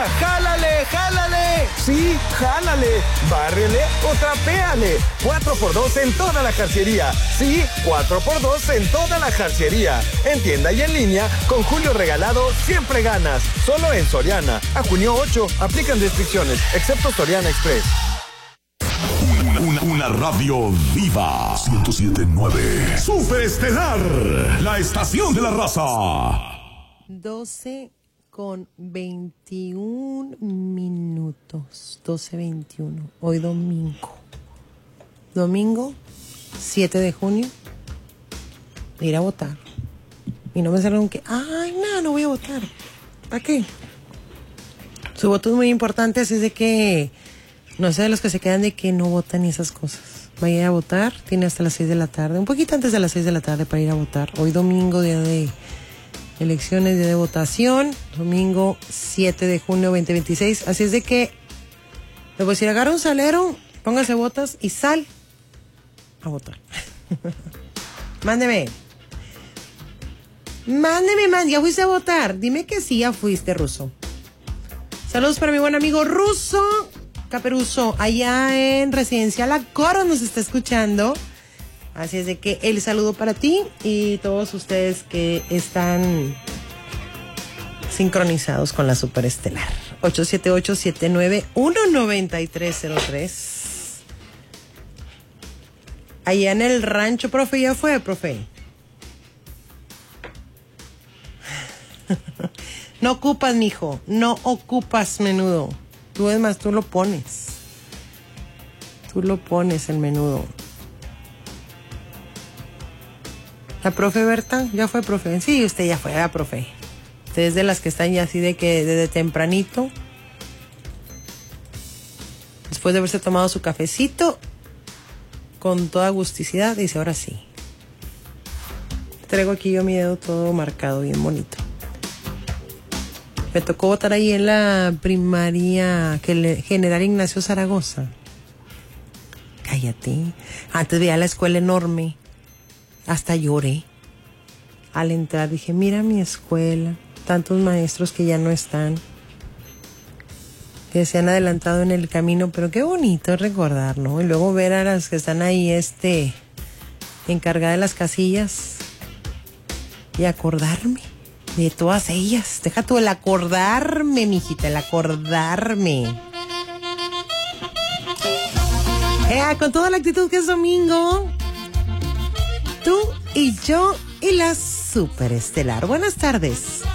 ¡jálale, jálale! Sí, jálale, bárrele o trapéale. 4x2 en toda la jarciería. Sí, 4x2 en toda la jarciería. En tienda y en línea, con Julio Regalado siempre ganas. Solo en Soriana. A junio 8, aplican restricciones, excepto Soriana Express. Una radio viva. 107.9. Superestelar. La estación de la raza. 12:21. 12:21. Hoy domingo. Domingo 7 de junio. Ir a votar. Y no me salgan que, no voy a votar. ¿Para qué? Su voto es muy importante, así es de que no sé de los que se quedan de que no votan y esas cosas. Vaya a votar, tiene hasta las 6 de la tarde, un poquito antes de las 6 de la tarde para ir a votar. Hoy domingo, día de elecciones, día de votación, domingo 7 de junio 2026. Así es de que, le voy a decir, agarra un salero, póngase botas y sal a votar. Mándeme, ¿ya fuiste a votar? Dime que sí, ya fuiste, Ruso. Saludos para mi buen amigo Ruso Caperuso, allá en Residencial Acoro nos está escuchando. Así es de que el saludo para ti y todos ustedes que están sincronizados con la Superestelar. 878-791-9303. Allá en el rancho, profe, ¿ya fue, profe? No ocupas, mijo, no ocupas menudo. Tú, es más, tú lo pones. Tú lo pones el menudo. ¿La profe Berta? ¿Ya fue, profe? Sí, usted ya fue, profe. Usted es de las que están ya así de que desde tempranito, después de haberse tomado su cafecito, con toda agusticidad, dice, ahora sí. Traigo aquí yo mi dedo todo marcado, bien bonito. Me tocó votar ahí en la primaria General Ignacio Zaragoza. Cállate. Antes veía la escuela enorme. Hasta lloré. Al entrar dije, mira mi escuela. Tantos maestros que ya no están. Que se han adelantado en el camino. Pero qué bonito recordar, ¿no? Y luego ver a las que están ahí, encargadas de las casillas. Y acordarme de todas ellas. Deja tú el acordarme, mijita, el acordarme. Con toda la actitud que es domingo. Tú y yo y la Superestelar. Buenas tardes.